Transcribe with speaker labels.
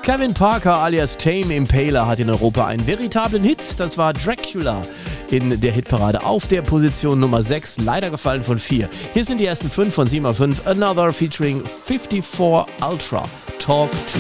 Speaker 1: Kevin Parker alias Tame Impala hat in Europa einen veritablen Hit. Das war Dracula in der Hitparade auf der Position Nummer 6, leider gefallen von 4. Hier sind die ersten 5 von 7 auf 5. Another featuring 54 Ultra. Talk to